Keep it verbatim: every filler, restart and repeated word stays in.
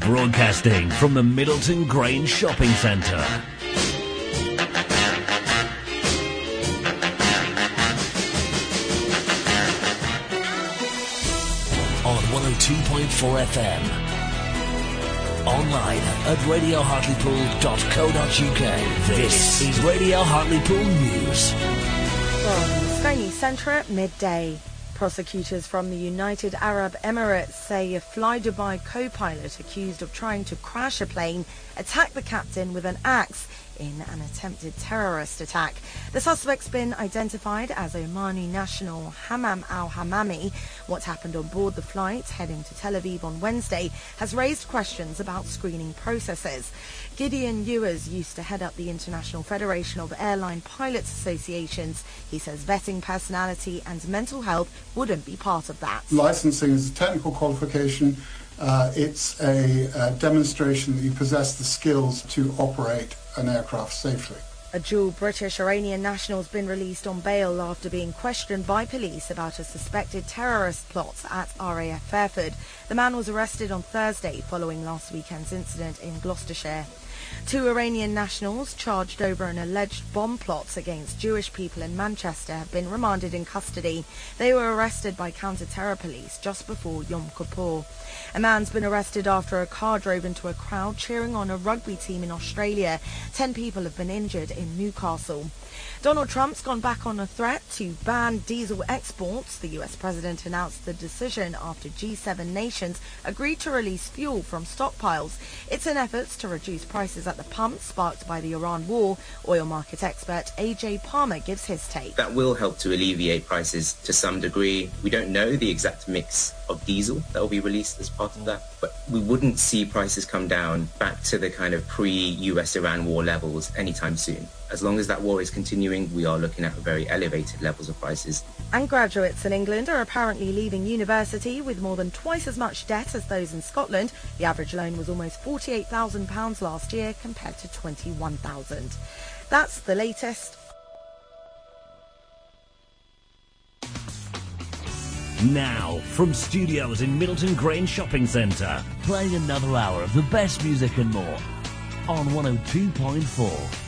Broadcasting from the Middleton Grange Shopping Centre. On one oh two point four F M. Online at radio hartlepool dot co dot uk. This is Radio Hartlepool News. From Sky News Centre at midday. Prosecutors from the United Arab Emirates say a Fly Dubai co-pilot accused of trying to crash a plane attacked the captain with an axe in an attempted terrorist attack. The suspect's been identified as Omani national Hammam al-Hammami. What happened on board the flight heading to Tel Aviv on Wednesday has raised questions about screening processes. Gideon Ewers used to head up the International Federation of Airline Pilots Associations. He says vetting personality and mental health wouldn't be part of that. Licensing is a technical qualification. Uh, it's a uh, demonstration that you possess the skills to operate an aircraft safely. A dual British-Iranian national has been released on bail after being questioned by police about a suspected terrorist plot at R A F Fairford. The man was arrested on Thursday following last weekend's incident in Gloucestershire. Two Iranian nationals charged over an alleged bomb plot against Jewish people in Manchester have been remanded in custody. They were arrested by counter-terror police just before Yom Kippur. A man's been arrested after a car drove into a crowd cheering on a rugby team in Australia. Ten people have been injured in Newcastle. Donald Trump's gone back on a threat to ban diesel exports. The U S president announced the decision after G seven nations agreed to release fuel from stockpiles. It's an effort to reduce prices at the pump sparked by the Iran war. Oil market expert A J Palmer gives his take. That will help to alleviate prices to some degree. We don't know the exact mix of diesel that will be released as part of that, but we wouldn't see prices come down back to the kind of pre-U S Iran war levels anytime soon. As long as that war is continuing, we are looking at very elevated levels of prices. And graduates in England are apparently leaving university with more than twice as much debt as those in Scotland. The average loan was almost forty-eight thousand pounds last year compared to twenty-one thousand pounds. That's the latest. Now, from studios in Middleton Grange Shopping Centre, playing another hour of the best music and more on one oh two point four.